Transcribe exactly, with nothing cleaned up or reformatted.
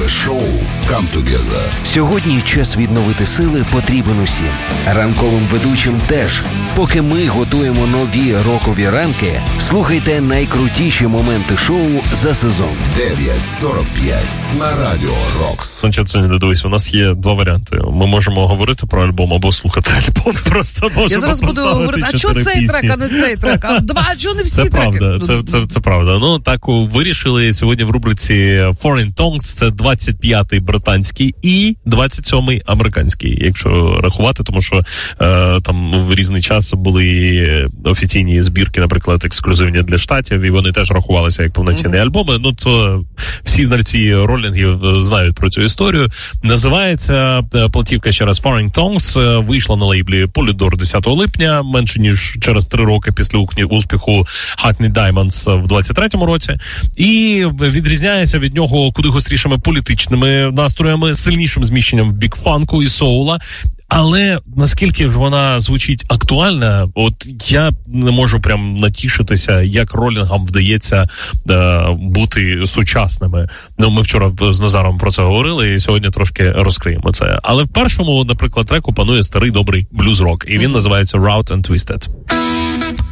ранкове шоу «Come Together». Сьогодні час відновити сили потрібен усім. Ранковим ведучим теж. Поки ми готуємо нові рокові ранки, слухайте найкрутіші моменти шоу за сезон. дев'ять сорок п'ять на Радіо Рокс. Значить, сьогодні, дивись, у нас є два варіанти. Ми можемо говорити про альбом або слухати альбом. Просто можемо. Я зараз буду говорити, а чого цей трек, а не цей трек? А два, а чого не всі це треки? Правда, це, це, це правда. Ну, так вирішили сьогодні в рубриці Foreign Tongues. Це двадцять п'ятий британський і двадцять сьомий американський, якщо рахувати, тому що е, там в різний час були офіційні збірки, наприклад, ексклюзивні для штатів, і вони теж рахувалися як повноцінні mm-hmm. альбоми. Ну, це всі знавці ролінгів знають про цю історію. Називається платівка ще раз Foreign Tongues, вийшла на лейблі Polydor десятого липня, менше ніж через три роки після успіху Hackney Diamonds в двадцять третьому році, і відрізняється від нього куди гострішими політичними настроями, сильнішим зміщенням бік-фанку і соула. Але наскільки ж вона звучить актуальна, от я не можу прям натішитися, як ролінгам вдається е, бути сучасними. Ну, ми вчора з Назаром про це говорили, і сьогодні трошки розкриємо це. Але в першому, наприклад, треку панує старий добрий блюз-рок, і він називається Route and Twisted.